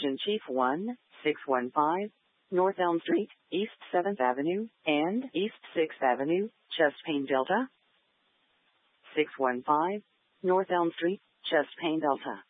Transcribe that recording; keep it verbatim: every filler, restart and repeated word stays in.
Station Chief one, six one five, North Elm Street, East seventh Avenue, and East sixth Avenue, chest pain Delta. six one five, North Elm Street, chest pain Delta.